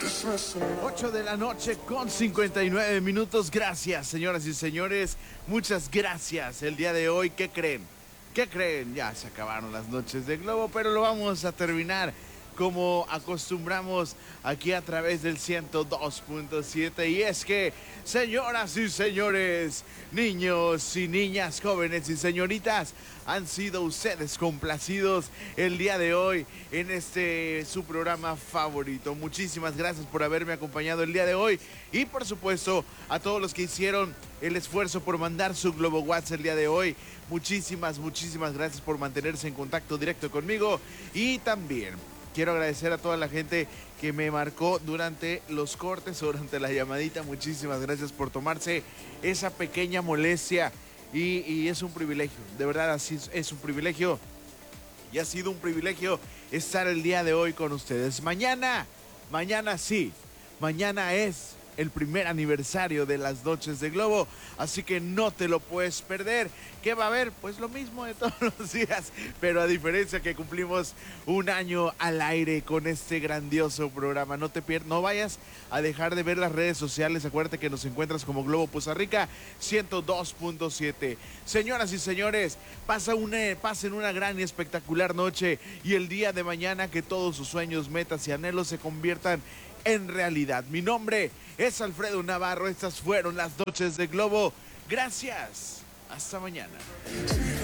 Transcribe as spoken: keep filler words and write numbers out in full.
ocho de la noche con cincuenta y nueve minutos. Gracias, señoras y señores. Muchas gracias. El día de hoy, ¿qué creen? ¿Qué creen? Ya se acabaron las noches de Globo, pero lo vamos a terminar como acostumbramos aquí a través del ciento dos punto siete. Y es que, señoras y señores, niños y niñas, jóvenes y señoritas, han sido ustedes complacidos el día de hoy en este su programa favorito. Muchísimas gracias por haberme acompañado el día de hoy y por supuesto a todos los que hicieron el esfuerzo por mandar su Globo WhatsApp el día de hoy. Muchísimas, muchísimas gracias por mantenerse en contacto directo conmigo y también quiero agradecer a toda la gente que me marcó durante los cortes o durante la llamadita. Muchísimas gracias por tomarse esa pequeña molestia y, y es un privilegio, de verdad así es, es un privilegio y ha sido un privilegio estar el día de hoy con ustedes. Mañana, mañana sí, mañana es el primer aniversario de las noches de Globo, así que no te lo puedes perder. ¿Qué va a haber? Pues lo mismo de todos los días, pero a diferencia que cumplimos un año al aire con este grandioso programa. No te pierdas, no vayas a dejar de ver las redes sociales. Acuérdate que nos encuentras como Globo Poza Rica ciento dos punto siete. Señoras y señores, pasa una, pasen una gran y espectacular noche y el día de mañana que todos sus sueños, metas y anhelos se conviertan en realidad. Mi nombre es Alfredo Navarro. Estas fueron las noches de Globo. Gracias. Hasta mañana.